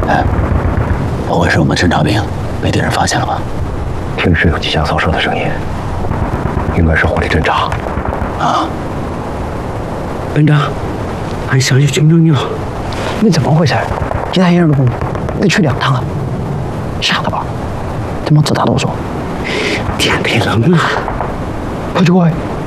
哎，不会是我们侦察兵被敌人发现了吧？ 听是有机枪扫射的声音，应该是火力侦察。 啊， 班长，俺想起军长你了。 你怎么回事？一台烟路得去2趟啊！傻的吧？怎么自打哆嗦？ 天太冷了， 快去快！